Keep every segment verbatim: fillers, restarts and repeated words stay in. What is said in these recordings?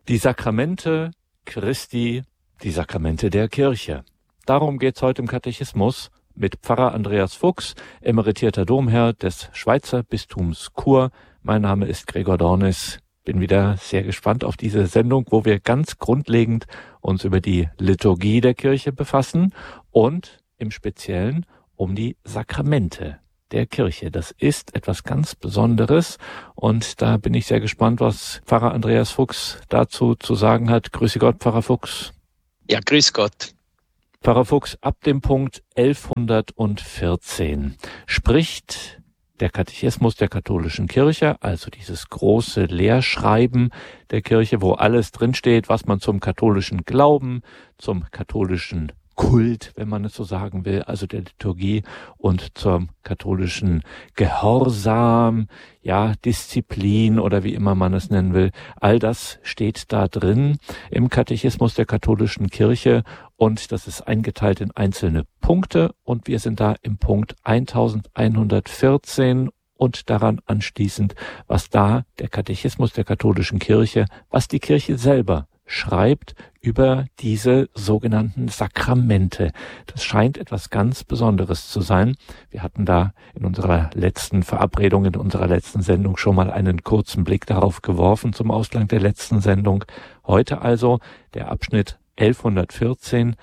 Die Sakramente Christi, die Sakramente der Kirche. Darum geht's heute im Katechismus mit Pfarrer Andreas Fuchs, emeritierter Domherr des Schweizer Bistums Chur. Mein Name ist Gregor Dornis. Bin wieder sehr gespannt auf diese Sendung, wo wir ganz grundlegend uns über die Liturgie der Kirche befassen und im Speziellen um die Sakramente der Kirche. Das ist etwas ganz Besonderes und da bin ich sehr gespannt, was Pfarrer Andreas Fuchs dazu zu sagen hat. Grüße Gott, Pfarrer Fuchs. Ja, grüß Gott. Pfarrer Fuchs, ab dem Punkt elfhundertvierzehn spricht der Katechismus der katholischen Kirche, also dieses große Lehrschreiben der Kirche, wo alles drinsteht, was man zum katholischen Glauben, zum katholischen Kult, wenn man es so sagen will, also der Liturgie und zum katholischen Gehorsam, ja, Disziplin oder wie immer man es nennen will. All das steht da drin im Katechismus der katholischen Kirche und das ist eingeteilt in einzelne Punkte und wir sind da im Punkt elfhundertvierzehn und daran anschließend, was da der Katechismus der katholischen Kirche, was die Kirche selber schreibt über diese sogenannten Sakramente. Das scheint etwas ganz Besonderes zu sein. Wir hatten da in unserer letzten Verabredung, in unserer letzten Sendung schon mal einen kurzen Blick darauf geworfen zum Ausgang der letzten Sendung. Heute also der Abschnitt elfhundertvierzehn,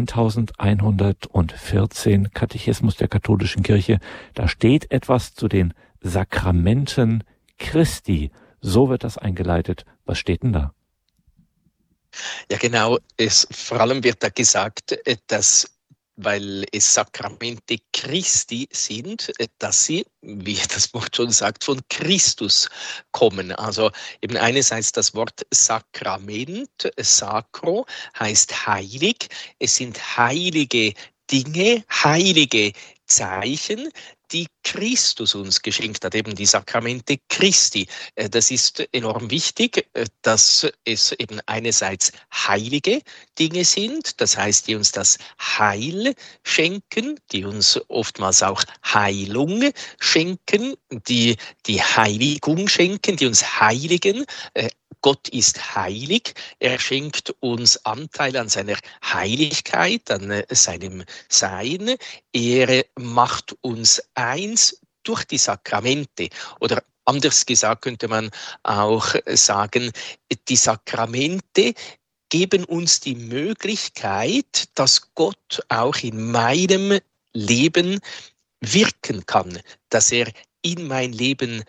elfhundertvierzehn Katechismus der katholischen Kirche. Da steht etwas zu den Sakramenten Christi. So wird das eingeleitet. Was steht denn da? Ja, genau. Es, vor allem wird da gesagt, dass, weil es Sakramente Christi sind, dass sie, wie das Wort schon sagt, von Christus kommen. Also eben einerseits das Wort Sakrament, Sacro, heißt heilig. Es sind heilige Dinge, heilige Zeichen, die Christus uns geschenkt hat, eben die Sakramente Christi. Das ist enorm wichtig, dass es eben einerseits heilige Dinge sind, das heißt, die uns das Heil schenken, die uns oftmals auch Heilung schenken, die die Heiligung schenken, die uns heiligen. Gott ist heilig, er schenkt uns Anteil an seiner Heiligkeit, an seinem Sein. Er macht uns eins durch die Sakramente. Oder anders gesagt könnte man auch sagen, die Sakramente geben uns die Möglichkeit, dass Gott auch in meinem Leben wirken kann, dass er in mein Leben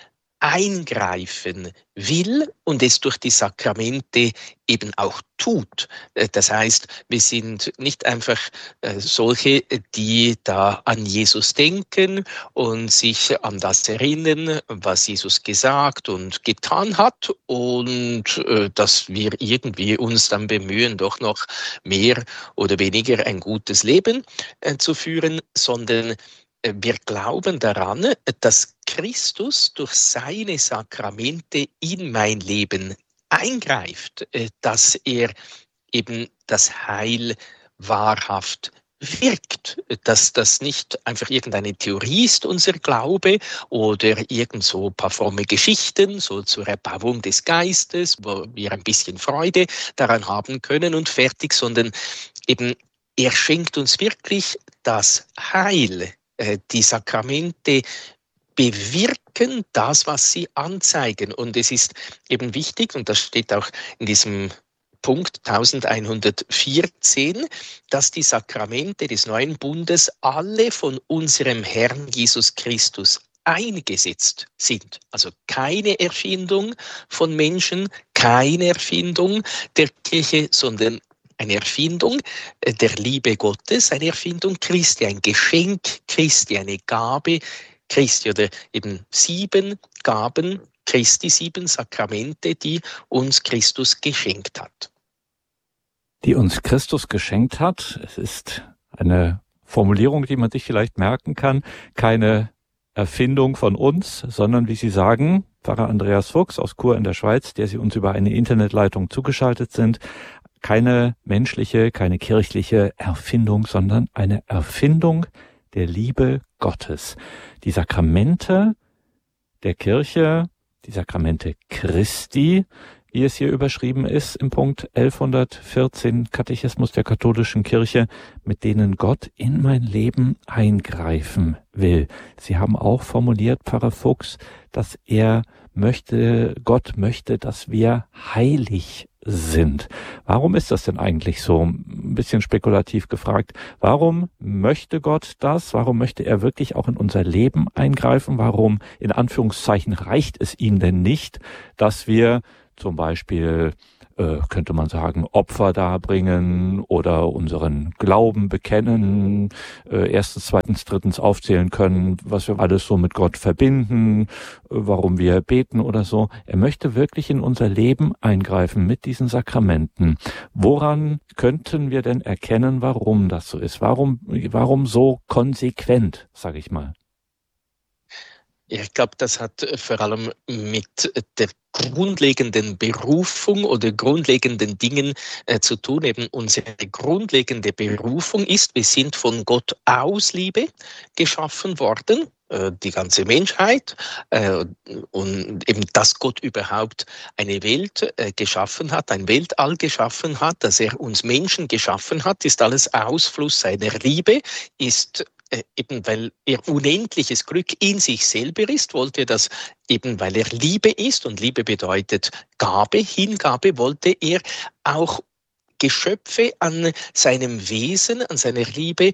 eingreifen will und es durch die Sakramente eben auch tut. Das heißt, wir sind nicht einfach solche, die da an Jesus denken und sich an das erinnern, was Jesus gesagt und getan hat und dass wir irgendwie uns dann bemühen, doch noch mehr oder weniger ein gutes Leben zu führen, sondern wir glauben daran, dass Christus durch seine Sakramente in mein Leben eingreift, dass er eben das Heil wahrhaft wirkt, dass das nicht einfach irgendeine Theorie ist, unser Glaube, oder irgend so ein paar fromme Geschichten, so zur Erbauung des Geistes, wo wir ein bisschen Freude daran haben können und fertig, sondern eben er schenkt uns wirklich das Heil. Die Sakramente bewirken das, was sie anzeigen. Und es ist eben wichtig, und das steht auch in diesem Punkt elfhundertvierzehn, dass die Sakramente des neuen Bundes alle von unserem Herrn Jesus Christus eingesetzt sind. Also keine Erfindung von Menschen, keine Erfindung der Kirche, sondern eine Erfindung der Liebe Gottes, eine Erfindung Christi, ein Geschenk Christi, eine Gabe Christi oder eben sieben Gaben Christi, sieben Sakramente, die uns Christus geschenkt hat. Die uns Christus geschenkt hat, es ist eine Formulierung, die man sich vielleicht merken kann, keine Erfindung von uns, sondern wie Sie sagen, Pfarrer Andreas Fuchs aus Chur in der Schweiz, der Sie uns über eine Internetleitung zugeschaltet sind, keine menschliche, keine kirchliche Erfindung, sondern eine Erfindung der Liebe Gottes. Die Sakramente der Kirche, die Sakramente Christi, wie es hier überschrieben ist, im Punkt elfhundertvierzehn Katechismus der katholischen Kirche, mit denen Gott in mein Leben eingreifen will. Sie haben auch formuliert, Pfarrer Fuchs, dass er möchte, Gott möchte, dass wir heilig sind. Warum ist das denn eigentlich so? Ein bisschen spekulativ gefragt. Warum möchte Gott das? Warum möchte er wirklich auch in unser Leben eingreifen? Warum, in Anführungszeichen, reicht es ihm denn nicht, dass wir zum Beispiel, äh, könnte man sagen, Opfer darbringen oder unseren Glauben bekennen, äh, erstens, zweitens, drittens aufzählen können, was wir alles so mit Gott verbinden, äh, warum wir beten oder so. Er möchte wirklich in unser Leben eingreifen mit diesen Sakramenten. Woran könnten wir denn erkennen, warum das so ist? Warum, warum so konsequent, sage ich mal? Ja, ich glaube, das hat vor allem mit der grundlegenden Berufung oder grundlegenden Dingen äh, zu tun. Eben unsere grundlegende Berufung ist, wir sind von Gott aus Liebe geschaffen worden, äh, die ganze Menschheit, äh, und eben, dass Gott überhaupt eine Welt äh, geschaffen hat, ein Weltall geschaffen hat, dass er uns Menschen geschaffen hat, ist alles Ausfluss seiner Liebe, ist eben weil er unendliches Glück in sich selber ist, wollte er das eben, weil er Liebe ist, und Liebe bedeutet Gabe, Hingabe, wollte er auch Geschöpfe an seinem Wesen, an seiner Liebe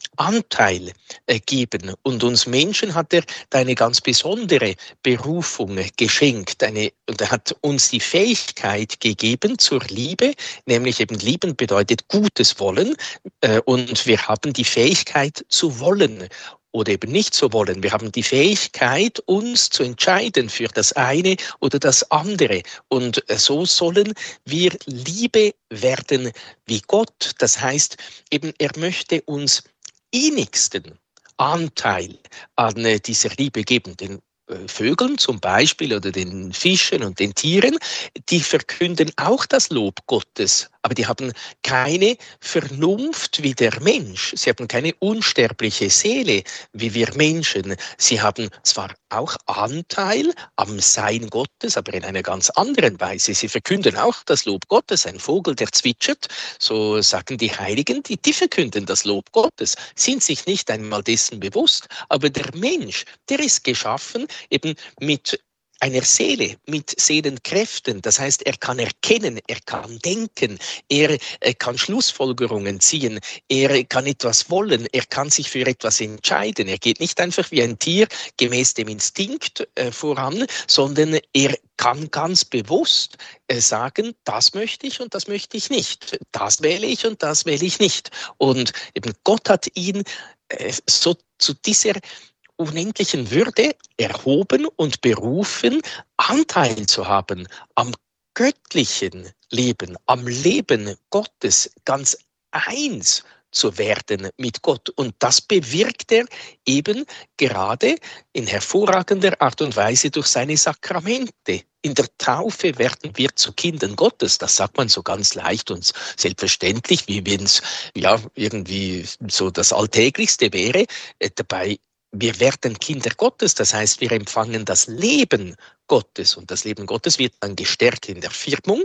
Anteil äh, geben. Und uns Menschen hat er da eine ganz besondere Berufung geschenkt. Eine, und er hat uns die Fähigkeit gegeben zur Liebe, nämlich eben lieben bedeutet Gutes wollen. Äh, und wir haben die Fähigkeit zu wollen oder eben nicht zu wollen. Wir haben die Fähigkeit, uns zu entscheiden für das eine oder das andere. Und so sollen wir Liebe werden wie Gott. Das heißt, eben er möchte uns innigsten Anteil an dieser Liebe geben. Den Vögeln zum Beispiel oder den Fischen und den Tieren, die verkünden auch das Lob Gottes, aber die haben keine Vernunft wie der Mensch. Sie haben keine unsterbliche Seele wie wir Menschen. Sie haben zwar auch Anteil am Sein Gottes, aber in einer ganz anderen Weise. Sie verkünden auch das Lob Gottes. Ein Vogel, der zwitschert, so sagen die Heiligen, die, die verkünden das Lob Gottes, sind sich nicht einmal dessen bewusst. Aber der Mensch, der ist geschaffen eben mit einer Seele, mit Seelenkräften. Das heißt, er kann erkennen, er kann denken, er, er kann Schlussfolgerungen ziehen, er kann etwas wollen, er kann sich für etwas entscheiden. Er geht nicht einfach wie ein Tier gemäß dem Instinkt äh, voran, sondern er kann ganz bewusst äh, sagen, das möchte ich und das möchte ich nicht. Das wähle ich und das wähle ich nicht. Und eben Gott hat ihn äh, so zu dieser unendlichen Würde erhoben und berufen, Anteil zu haben am göttlichen Leben, am Leben Gottes, ganz eins zu werden mit Gott. Und das bewirkt er eben gerade in hervorragender Art und Weise durch seine Sakramente. In der Taufe werden wir zu Kindern Gottes. Das sagt man so ganz leicht und selbstverständlich, wie wenn es ja irgendwie so das Alltäglichste wäre. Dabei wir werden Kinder Gottes, das heißt, wir empfangen das Leben Gottes und das Leben Gottes wird dann gestärkt in der Firmung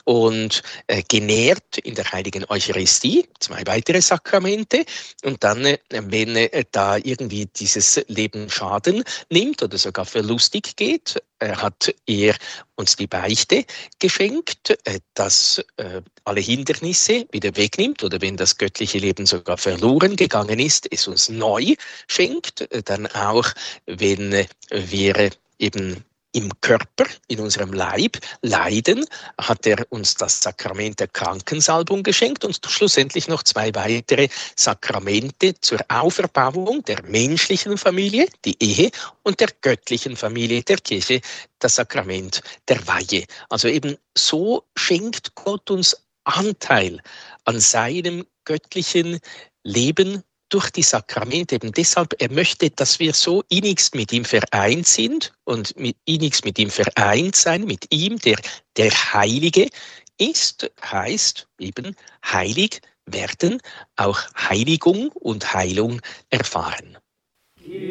und äh, genährt in der heiligen Eucharistie, zwei weitere Sakramente, und dann, äh, wenn äh, da irgendwie dieses Leben Schaden nimmt oder sogar verlustig geht, äh, hat er uns die Beichte geschenkt, äh, das äh, alle Hindernisse wieder wegnimmt, oder wenn das göttliche Leben sogar verloren gegangen ist, es uns neu schenkt, äh, dann auch, wenn äh, wir eben im Körper, in unserem Leib leiden, hat er uns das Sakrament der Krankensalbung geschenkt und schlussendlich noch zwei weitere Sakramente zur Auferbauung der menschlichen Familie, die Ehe, und der göttlichen Familie, der Kirche, das Sakrament der Weihe. Also eben so schenkt Gott uns Anteil an seinem göttlichen Leben durch die Sakramente. Eben deshalb, er möchte, dass wir so innigst mit ihm vereint sind und mit, innigst mit ihm vereint sein, mit ihm, der der Heilige ist, heißt eben heilig werden, auch Heiligung und Heilung erfahren.